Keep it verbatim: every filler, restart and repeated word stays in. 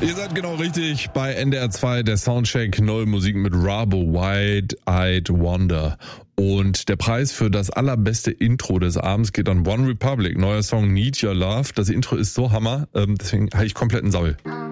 Ihr seid genau richtig bei N D R zwei, der Soundcheck, neue Musik mit Rabo, Wide-Eyed Wonder. Und der Preis für das allerbeste Intro des Abends geht an One Republic, neuer Song Need Your Love. Das Intro ist so Hammer, deswegen habe ich kompletten Saul.